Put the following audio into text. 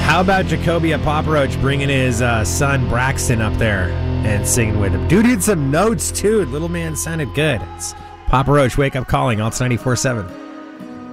How about Jacoby Papa Roach bringing his son Braxton up there and singing with him? Dude did some notes too. Little man sounded good. It's Papa Roach, Wake Up Calling, Alts 94.7.